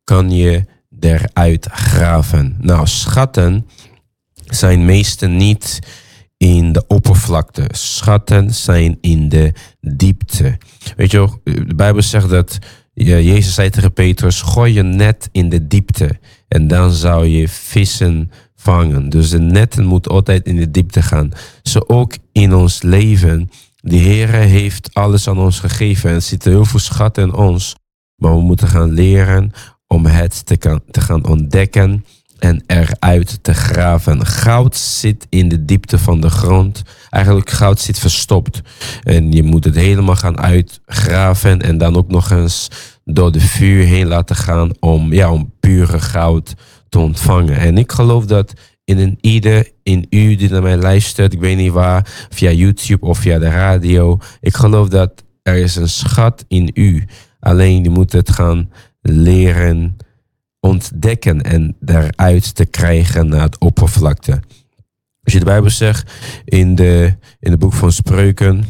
kan je eruit graven. Nou, schatten zijn meestal niet in de oppervlakte. Schatten zijn in de diepte. Weet je wel, de Bijbel zegt dat Jezus zei tegen Petrus, gooi je net in de diepte en dan zou je vissen vangen. Dus de netten moeten altijd in de diepte gaan. Zo ook in ons leven. De Heer heeft alles aan ons gegeven en er zitten heel veel schatten in ons. Maar we moeten gaan leren om het te gaan ontdekken en eruit te graven. Goud zit in de diepte van de grond. Eigenlijk goud zit verstopt. En je moet het helemaal gaan uitgraven en dan ook nog eens door de vuur heen laten gaan om pure goud te ontvangen. En ik geloof dat in ieder in u die naar mij luistert, ik weet niet waar, via YouTube of via de radio, ik geloof dat er is een schat in u. Alleen je moet het gaan leren ontdekken en eruit te krijgen naar het oppervlakte. Als je de Bijbel zegt in de boek van Spreuken,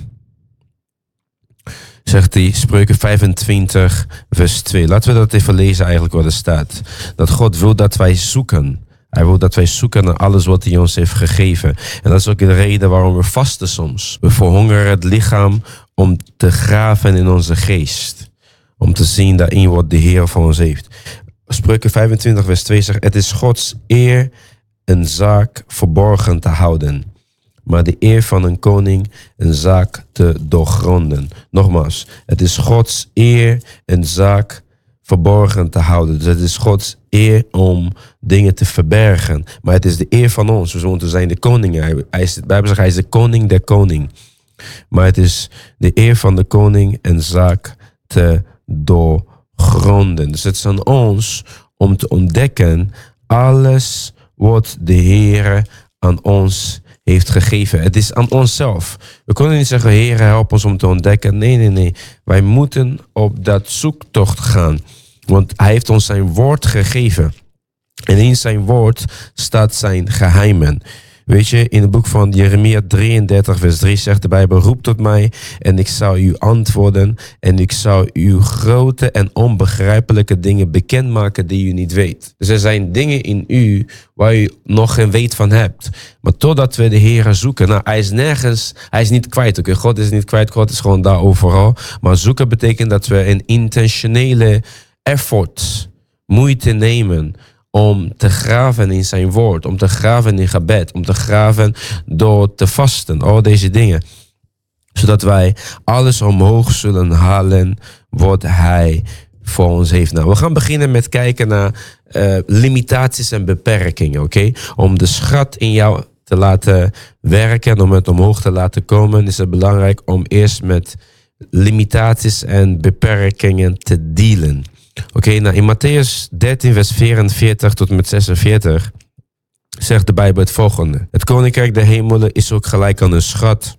zegt hij, Spreuken 25 vers 2. Laten we dat even lezen eigenlijk wat er staat. Dat God wil dat wij zoeken. Hij wil dat wij zoeken naar alles wat hij ons heeft gegeven. En dat is ook de reden waarom we vasten soms. We verhongeren het lichaam om te graven in onze geest. Om te zien daarin wat de Heer voor ons heeft. Spreuken 25 vers 2 zegt, het is Gods eer een zaak verborgen te houden, maar de eer van een koning een zaak te doorgronden. Nogmaals, het is Gods eer een zaak verborgen te houden. Dus het is Gods eer om dingen te verbergen. Maar het is de eer van ons. We moeten zijn de koningen. De Bijbel zegt, hij is de koning der koning. Maar het is de eer van de koning een zaak te doorgronden. Dus het is aan ons om te ontdekken alles wat de Heer aan ons heeft gegeven. Het is aan onszelf. We kunnen niet zeggen, Heer, help ons om te ontdekken. Nee. Wij moeten op dat zoektocht gaan. Want hij heeft ons zijn woord gegeven. En in zijn woord staat zijn geheimen. Weet je, in het boek van Jeremia 33 vers 3 zegt de Bijbel, roep tot mij en ik zal u antwoorden en ik zal u grote en onbegrijpelijke dingen bekendmaken die u niet weet. Dus er zijn dingen in u waar u nog geen weet van hebt. Maar totdat we de Heer zoeken, nou, hij is nergens, hij is niet kwijt. Oké, God is niet kwijt, God is gewoon daar overal. Maar zoeken betekent dat we een intentionele effort, moeite nemen om te graven in zijn woord, om te graven in gebed, om te graven door te vasten, al deze dingen. Zodat wij alles omhoog zullen halen wat hij voor ons heeft. Nou, we gaan beginnen met kijken naar limitaties en beperkingen, oké? Om de schat in jou te laten werken en om het omhoog te laten komen, is het belangrijk om eerst met limitaties en beperkingen te dealen. Oké, nou in Matthäus 13 vers 44 tot en met 46 zegt de Bijbel het volgende. Het koninkrijk der hemelen is ook gelijk aan een schat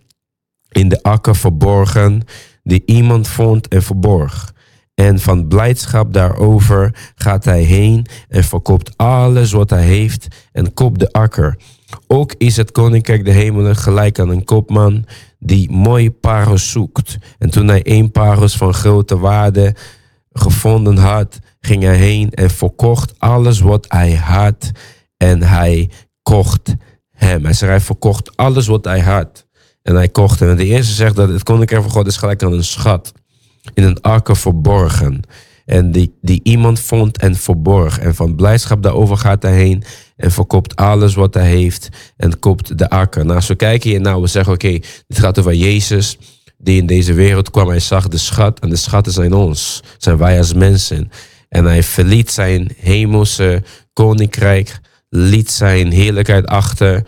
in de akker verborgen, die iemand vond en verborg. En van blijdschap daarover gaat hij heen en verkoopt alles wat hij heeft en koopt de akker. Ook is het koninkrijk der hemelen gelijk aan een koopman die mooi parels zoekt. En toen hij 1 parels van grote waarde gevonden had, ging hij heen en verkocht alles wat hij had en hij kocht hem. Hij verkocht alles wat hij had en hij kocht hem. En de eerste zegt dat het koninkrijk van God is gelijk aan een schat in een akker verborgen. En die iemand vond en verborg. En van blijdschap daarover gaat hij heen en verkoopt alles wat hij heeft en koopt de akker. Nou, zo kijken je nou, we zeggen oké, dit gaat over Jezus die in deze wereld kwam. Hij zag de schat en de schatten zijn ons, zijn wij als mensen. En hij verliet zijn hemelse koninkrijk, liet zijn heerlijkheid achter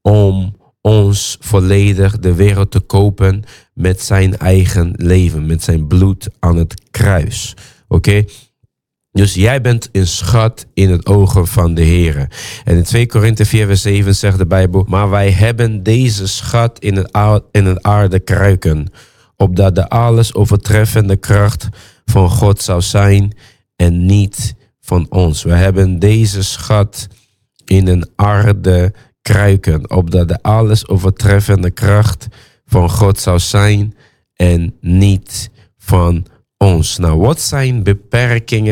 om ons volledig de wereld te kopen met zijn eigen leven, met zijn bloed aan het kruis. Oké? Dus jij bent een schat in het ogen van de Heer. En in 2 Korinthe 4 vers 7 zegt de Bijbel, maar wij hebben deze schat in het aarde kruiken, opdat de alles overtreffende kracht van God zou zijn en niet van ons. We hebben deze schat in een aarde kruiken, opdat de alles overtreffende kracht van God zou zijn en niet van ons. Nou, wat zijn beperkingen